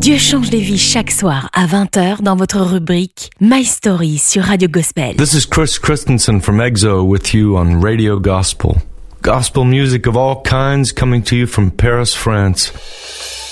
Dieu change des vies chaque soir à 20h dans votre rubrique My Story sur Radio Gospel. This is Chris Christensen from EXO with you on Radio Gospel. Gospel music of all kinds coming to you from Paris, France.